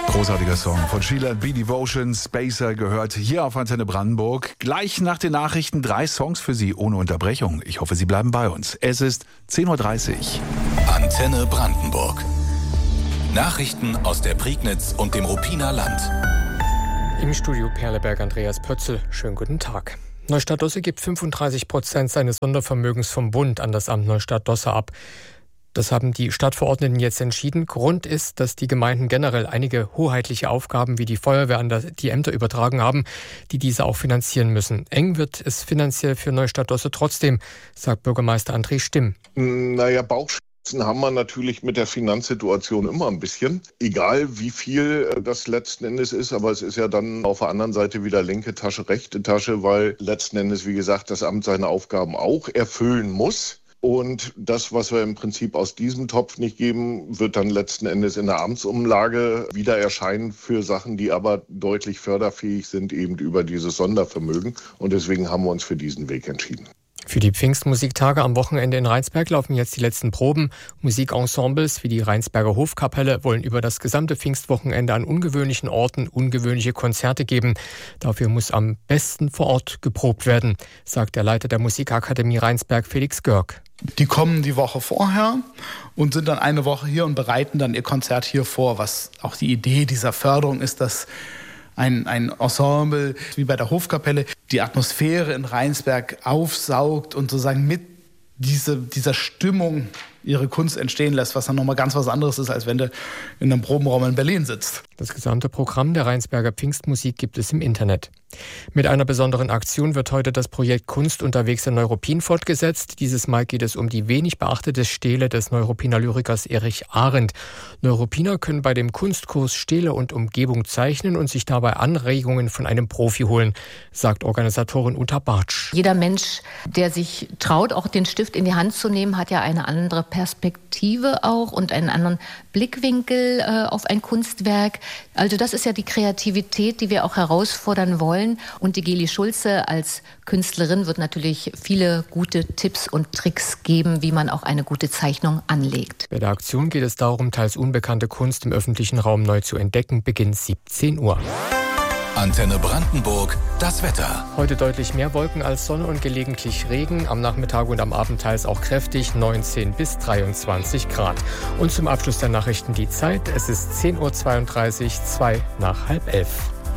Großartiger Song von Sheila and B-Devotion, Spacer, gehört hier auf Antenne Brandenburg. Gleich nach den Nachrichten 3 Songs für Sie ohne Unterbrechung. Ich hoffe, Sie bleiben bei uns. Es ist 10.30 Uhr. Antenne Brandenburg. Nachrichten aus der Prignitz und dem Ruppiner Land. Im Studio Perleberg Andreas Pötzl. Schönen guten Tag. Neustadt-Dosse gibt 35% seines Sondervermögens vom Bund an das Amt Neustadt-Dosse ab. Das haben die Stadtverordneten jetzt entschieden. Grund ist, dass die Gemeinden generell einige hoheitliche Aufgaben wie die Feuerwehr an die Ämter übertragen haben, die diese auch finanzieren müssen. Eng wird es finanziell für Neustadt-Dosse trotzdem, sagt Bürgermeister André Stimm. Bauchschmerzen haben wir natürlich mit der Finanzsituation immer ein bisschen. Egal wie viel das letzten Endes ist, aber es ist ja dann auf der anderen Seite wieder linke Tasche, rechte Tasche, weil letzten Endes, wie gesagt, das Amt seine Aufgaben auch erfüllen muss. Und das, was wir im Prinzip aus diesem Topf nicht geben, wird dann letzten Endes in der Amtsumlage wieder erscheinen für Sachen, die aber deutlich förderfähig sind, eben über dieses Sondervermögen. Und deswegen haben wir uns für diesen Weg entschieden. Für die Pfingstmusiktage am Wochenende in Rheinsberg laufen jetzt die letzten Proben. Musikensembles wie die Rheinsberger Hofkapelle wollen über das gesamte Pfingstwochenende an ungewöhnlichen Orten ungewöhnliche Konzerte geben. Dafür muss am besten vor Ort geprobt werden, sagt der Leiter der Musikakademie Rheinsberg, Felix Görg. Die kommen die Woche vorher und sind dann eine Woche hier und bereiten dann ihr Konzert hier vor. Was auch die Idee dieser Förderung ist, dass ein Ensemble wie bei der Hofkapelle die Atmosphäre in Rheinsberg aufsaugt und sozusagen mit dieser Stimmung ihre Kunst entstehen lässt, was dann nochmal ganz was anderes ist, als wenn du in einem Probenraum in Berlin sitzt. Das gesamte Programm der Rheinsberger Pfingstmusik gibt es im Internet. Mit einer besonderen Aktion wird heute das Projekt Kunst unterwegs in Neuruppin fortgesetzt. Dieses Mal geht es um die wenig beachtete Stele des Neuruppiner Lyrikers Erich Arendt. Neuruppiner können bei dem Kunstkurs Stele und Umgebung zeichnen und sich dabei Anregungen von einem Profi holen, sagt Organisatorin Uta Bartsch. Jeder Mensch, der sich traut, auch den Stift in die Hand zu nehmen, hat ja eine andere Perspektive auch und einen anderen Blickwinkel auf ein Kunstwerk. Also das ist ja die Kreativität, die wir auch herausfordern wollen. Und die Geli Schulze als Künstlerin wird natürlich viele gute Tipps und Tricks geben, wie man auch eine gute Zeichnung anlegt. Bei der Aktion geht es darum, teils unbekannte Kunst im öffentlichen Raum neu zu entdecken. Beginn 17 Uhr. Antenne Brandenburg, das Wetter. Heute deutlich mehr Wolken als Sonne und gelegentlich Regen. Am Nachmittag und am Abend teils auch kräftig, 19 bis 23 Grad. Und zum Abschluss der Nachrichten die Zeit. Es ist 10.32 Uhr, 2 nach halb 11.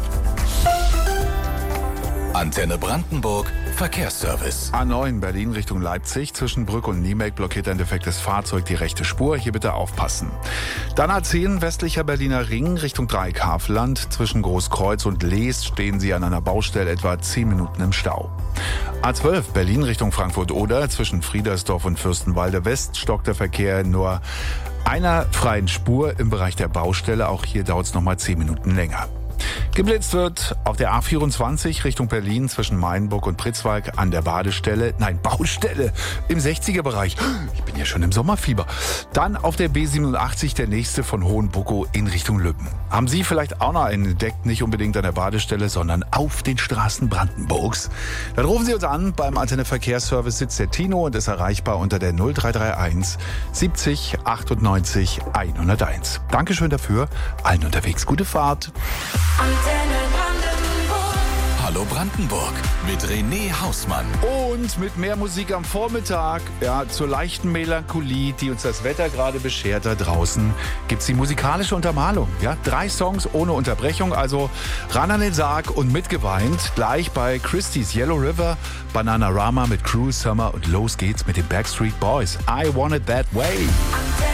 Antenne Brandenburg, Verkehrsservice. A9 Berlin Richtung Leipzig. Zwischen Brück und Niemek blockiert ein defektes Fahrzeug die rechte Spur. Hier bitte aufpassen. Dann A10 westlicher Berliner Ring Richtung Dreieck-Havelland. Zwischen Großkreuz und Leest stehen Sie an einer Baustelle etwa 10 Minuten im Stau. A12 Berlin Richtung Frankfurt-Oder. Zwischen Friedersdorf und Fürstenwalde West stockt der Verkehr in nur einer freien Spur im Bereich der Baustelle. Auch hier dauert es nochmal 10 Minuten länger. Geblitzt wird auf der A24 Richtung Berlin zwischen Mainburg und Pritzwalk an der Baustelle im 60er-Bereich. Ich bin ja schon im Sommerfieber. Dann auf der B87 der nächste von Hohenbuckow in Richtung Lübben. Haben Sie vielleicht auch noch einen entdeckt, nicht unbedingt an der Badestelle, sondern auf den Straßen Brandenburgs? Dann rufen Sie uns an. Beim Antenne Verkehrsservice sitzt der Tino und ist erreichbar unter der 0331 70 98 101. Dankeschön dafür. Allen unterwegs gute Fahrt. Hallo Brandenburg mit René Hausmann. Und mit mehr Musik am Vormittag, ja, zur leichten Melancholie, die uns das Wetter gerade beschert da draußen, gibt's die musikalische Untermalung. Ja, 3 Songs ohne Unterbrechung, also ran an den Sarg und mitgeweint. Gleich bei Christie's Yellow River, Bananarama mit Cruel Summer und los geht's mit den Backstreet Boys. I Want It That Way.